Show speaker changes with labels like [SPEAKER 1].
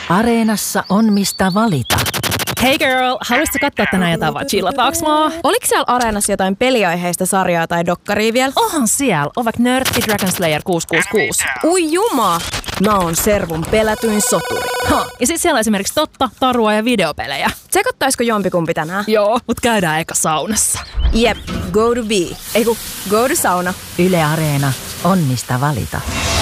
[SPEAKER 1] Areenassa on mistä valita.
[SPEAKER 2] Hey girl, haluaisitko katsoa tänään jotain vai chillataaks mua?
[SPEAKER 3] Oliko siellä Areenassa jotain peliaiheista sarjaa tai dokkaria vielä?
[SPEAKER 2] Onhan siellä, on vaikka Nörtti Dragon Slayer 666.
[SPEAKER 3] Ui juma! Mä oon Servun pelätyin soturi.
[SPEAKER 2] Ja sit siellä on esimerkiksi totta, tarua ja videopelejä.
[SPEAKER 3] Tsekottaisiko jompikumpi tänään?
[SPEAKER 2] Joo, mut käydään eka saunassa.
[SPEAKER 3] Jep, go to be. Go to sauna.
[SPEAKER 1] Yle Areena on mistä valita.